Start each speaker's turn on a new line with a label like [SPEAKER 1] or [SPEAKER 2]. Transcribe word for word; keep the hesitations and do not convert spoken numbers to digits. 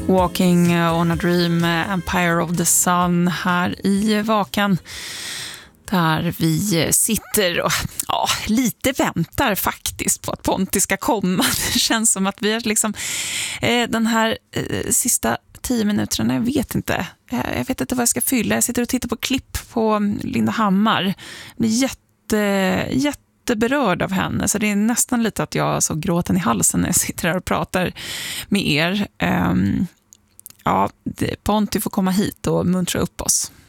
[SPEAKER 1] Walking on a Dream, Empire of the Sun här i Vakan. Där vi sitter och ja, lite väntar faktiskt på att Ponti ska komma. Det känns som att vi har liksom eh, den här eh, sista tio minuterna, jag vet inte. Jag, jag vet inte vad jag ska fylla. Jag sitter och tittar på klipp på Linda Hammar. Jag blir jätte, jätteberörd av henne. Så det är nästan lite att jag så gråten i halsen när jag sitter här och pratar med er. Um, ja, Ponti får komma hit och muntra upp oss.